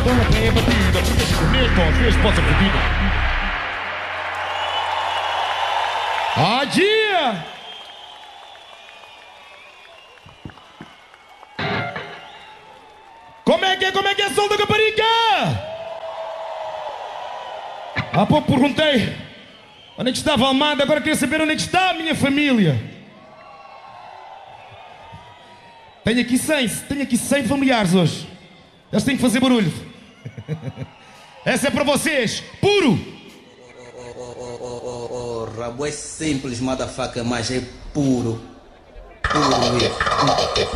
Então não tem a batida, porque se comer, às vezes pode ser fodida. Ah, dia! Como é que é, som da Caparica? Há pouco perguntei onde é que estava a Almada, agora queria saber onde é que está a minha família. Tenho aqui 100 familiares hoje. Eles têm que fazer barulho. Essa é para vocês, puro! Rabo é simples, motherfucker, mas é puro. Puro mesmo.